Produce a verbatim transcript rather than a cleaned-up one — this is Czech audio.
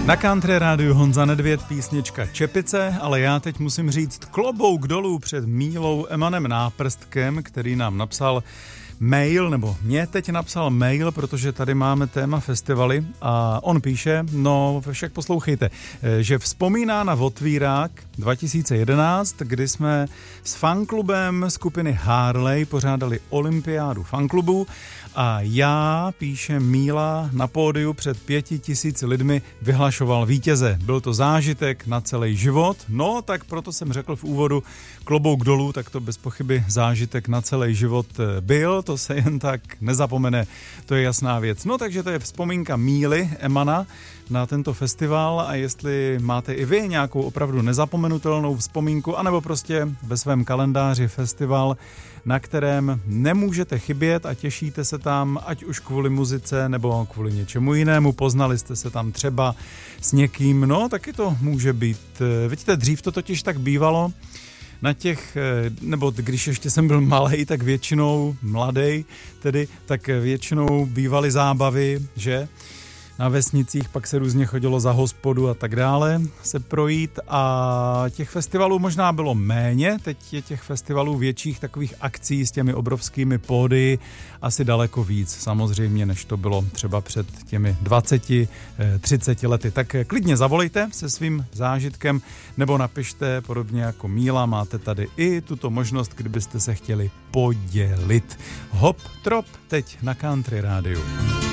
Na Country rádiu Honza Nedvěd, písnička Čepice, ale já teď musím říct klobouk dolů před Mílou Emanem Náprstkem, který nám napsal mail, nebo mě teď napsal mail, protože tady máme téma festivaly a on píše, no však poslouchejte, že vzpomíná na otvírák dva tisíce jedenáct, kdy jsme s fanklubem skupiny Harley pořádali olympiádu fanklubu a já, píše Míla, na pódiu před pěti tisíci lidmi vyhlašoval vítěze. Byl to zážitek na celý život, no tak proto jsem řekl v úvodu klobouk dolů, tak to bez pochyby zážitek na celý život byl, to se jen tak nezapomene, to je jasná věc. No takže to je vzpomínka Míly Emana na tento festival a jestli máte i vy nějakou opravdu nezapomenutelnou vzpomínku anebo prostě ve svém kalendáři festival, na kterém nemůžete chybět a těšíte se tam, ať už kvůli muzice nebo kvůli něčemu jinému, poznali jste se tam třeba s někým, no taky to může být. Vidíte, dřív to totiž tak bývalo, na těch, nebo když ještě jsem byl malej, tak většinou, mladej tedy, tak většinou bývaly zábavy, že na vesnicích pak se různě chodilo za hospodu a tak dále se projít a těch festivalů možná bylo méně, teď je těch festivalů větších takových akcí s těmi obrovskými pódy asi daleko víc samozřejmě, než to bylo třeba před těmi dvaceti, třiceti lety. Tak klidně zavolejte se svým zážitkem nebo napište podobně jako Míla, máte tady i tuto možnost, kdybyste se chtěli podělit. Hop, trop, teď na Country rádiu.